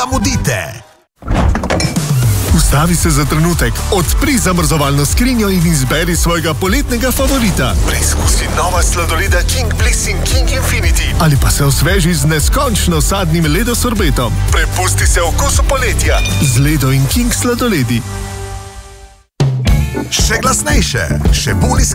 zamudite! Ustavi se za trenutek, odpri zamrzovalno skrinjo in izberi svojega poletnega favorita. Preizkusi nova sladoleda King Bliss in King Infinity. Ali pa se osveži z neskončno sadnim ledosorbetom. Prepusti se okusu poletja z Ledo in King sladoledi. Še glasnejše, še bolj